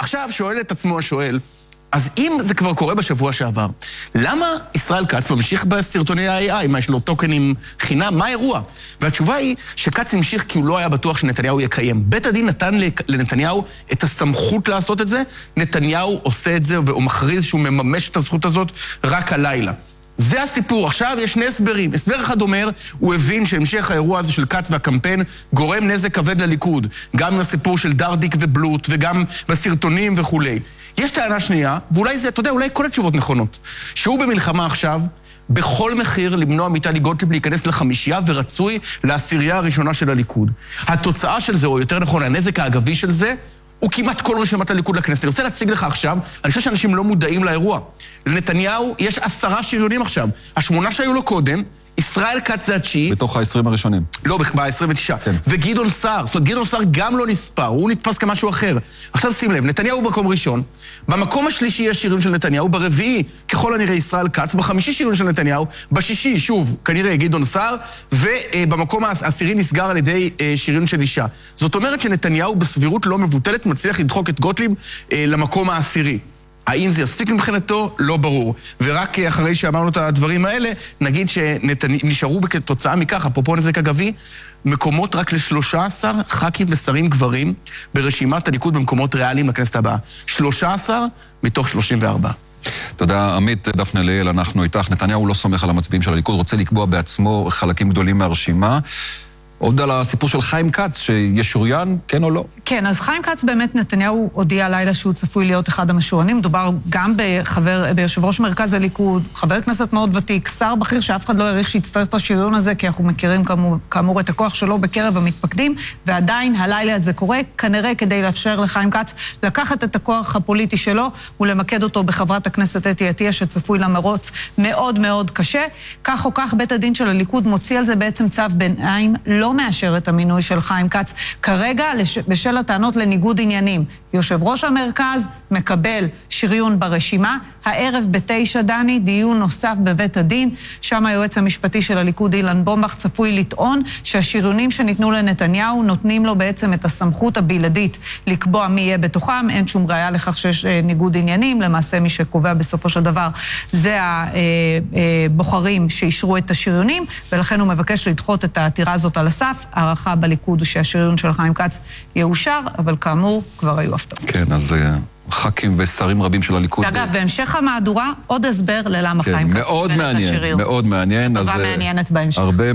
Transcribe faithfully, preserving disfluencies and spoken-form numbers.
עכשיו שואל את עצמו השואל, אז אם זה כבר קורה בשבוע שעבר, למה ישראל כץ ממשיך בסרטוני ה-איי איי? מה, יש לו טוקנים חינם? מה האירוע? והתשובה היא שכץ המשיך כי הוא לא היה בטוח שנתניהו יקיים. בית הדין נתן לנתניהו את הסמכות לעשות את זה, נתניהו עושה את זה והוא מכריז שהוא מממש את הזכות הזאת רק הלילה. זה הסיפור. עכשיו יש שני הסברים. הסבר אחד אומר, הוא הבין שהמשך האירוע הזה של כץ והקמפיין גורם נזק כבד לליכוד. גם לסיפור של דרדיק ובלוט וגם בסרטונים וכולי. יש טענה שנייה, ואולי זה, אתה יודע, אולי כל התשובות נכונות. שהוא במלחמה עכשיו, בכל מחיר למנוע מטלי גוטליב להיכנס לחמישייה ורצוי לעשירייה הראשונה של הליכוד. התוצאה של זה, או יותר נכון, הנזק האגבי של זה, הוא כמעט כל רשימת הליכוד לכנסת. אני רוצה להציג לך עכשיו, אני חושב שאנשים לא מודעים לאירוע. לנתניהו יש עשרה שריונים עכשיו. השמונה שהיו לו קודם, ישראל כץ זה התשיעי. בתוך ה-עשרים הראשונים. לא, ב-עשרים ותשע. כן. וגדעון סער. זאת אומרת, גדעון סער גם לא נספר, הוא נתפס כמשהו אחר. עכשיו שים לב, נתניהו במקום ראשון, במקום השלישי יש שירים של נתניהו, ברביעי, ככל הנראה ישראל כץ, בחמישי שירים של נתניהו, בשישי, שוב, כנראה גדעון סער, ובמקום העשירי נסגר על ידי שירים של אישה. זאת אומרת שנתניהו בסבירות לא מבוטלת מצליח לדחוק את גוטליב למקום העשירי. האם זה יספיק מבחינתו? לא ברור. ורק אחרי שאמרנו את הדברים האלה, נגיד שנשארו כתוצאה מכך, אפרופו נזק אגבי, מקומות רק ל-שלושה עשר ח"כים ושרים גברים ברשימת הליכוד במקומות ריאליים לכנסת הבאה. שלושה עשר מתוך שלושים וארבע. תודה, עמית. דפנה ליאל, אנחנו איתך. נתניהו לא סומך על המצביעים של הליכוד, רוצה לקבוע בעצמו חלקים גדולים מהרשימה. עוד על הסיפור של חיים כץ, שישוריין, כן או לא? כן, אז חיים כץ באמת נתניהו הודיע לילה שהוא צפוי להיות אחד המשוריינים. מדובר גם בחבר, ביושב ראש מרכז הליכוד, חבר כנסת מאוד ותיק, שר בכיר שאף אחד לא העריך שיצטרך את השריון הזה, כי אנחנו מכירים כאמור, כאמור את הכוח שלו בקרב המתפקדים, ועדיין הלילה הזה קורה, כנראה כדי לאפשר לחיים כץ לקחת את הכוח הפוליטי שלו, ולמקד אותו בחברת הכנסת אתי עטייה, שצפוי למרוץ מאוד מאוד קשה. כך או כך, בית הדין של הליכוד מוציא על זה בעצם צו ביניים, לא מאשר את המינוי של חיים כץ. כרגע, בשל הטענות לניגוד עניינים, יושב ראש המרכז מקבל שריון ברשימה. הערב בתשע, דני, דיון נוסף בבית הדין, שם היועץ המשפטי של הליכוד אילן בומבך צפוי לטעון שהשריונים שניתנו לנתניהו נותנים לו בעצם את הסמכות הבלעדית לקבוע מי יהיה בתוכם. אין שום ראיה לכך שיש ניגוד עניינים, למעשה מי שקובע בסופו של דבר זה הבוחרים שאישרו את השריונים, ולכן הוא מבקש לדחות את העתירה הזאת על הסף. הערכה בליכוד הוא שהשריון של חיים כץ יאושר, אבל כאמור כבר היו הפתעות. כן, אז ח"כים ושרים רבים של הליכוד. אגב, בהמשך המהדורה עוד הסבר ללמה חיים כץ. מאוד מעניין, מאוד מעניין. טובה מעניינת בהמשך.